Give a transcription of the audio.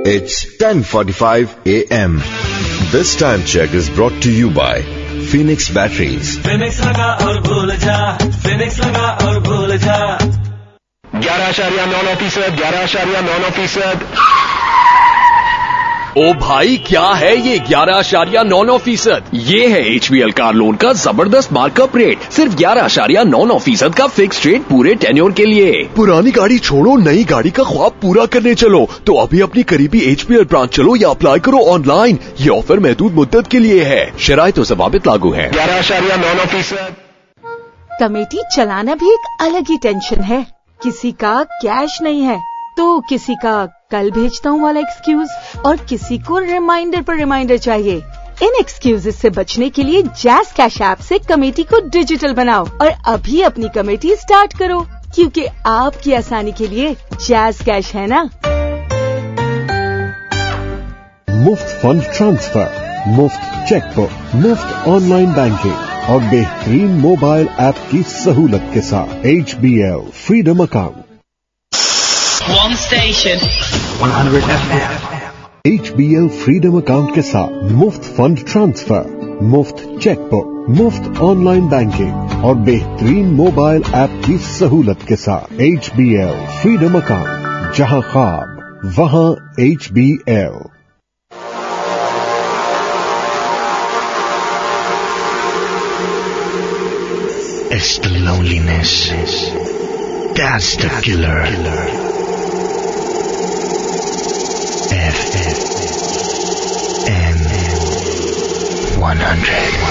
It's 10:45 a.m. This time check is brought to you by Phoenix Batteries. Phoenix लगा और भूल जा, Phoenix लगा और भूल जा। 11.9%, 11.9%। ओ भाई क्या है ये 11.9%? ये है HBL कार लोन का जबरदस्त मार्कअप रेट। सिर्फ 11.9% का फिक्स रेट पूरे टेन्योर के लिए। पुरानी गाड़ी छोड़ो, नई गाड़ी का ख्वाब पूरा करने चलो तो अभी अपनी करीबी HBL ब्रांच चलो या अप्लाई करो ऑनलाइन। ये ऑफर महदूद मुद्दत के लिए है, शराइत और ज़वाबित लागू है। 11.9%। कमेटी चलाना भी एक अलग ही टेंशन है। किसी का कैश नहीं है तो किसी का कल भेजता हूँ वाला एक्सक्यूज, और किसी को रिमाइंडर पर रिमाइंडर चाहिए। इन एक्सक्यूजेस से बचने के लिए जैज़ कैश ऐप से कमेटी को डिजिटल बनाओ और अभी अपनी कमेटी स्टार्ट करो, क्योंकि आपकी आसानी के लिए जैज़ कैश है ना। मुफ्त फंड ट्रांसफर, मुफ्त चेकबुक, मुफ्त ऑनलाइन बैंकिंग और बेहतरीन मोबाइल ऐप की सहूलत के साथ HBL freedom account. One station 100 FM। HBL freedom account के साथ मुफ्त फंड ट्रांसफर, मुफ्त चेकबुक, मुफ्त ऑनलाइन बैंकिंग और बेहतरीन मोबाइल ऐप की सहूलत के साथ HBL फ्रीडम अकाउंट। जहां ख्वाब वहां HBL। It's the loneliness. That's the killer. FM 100.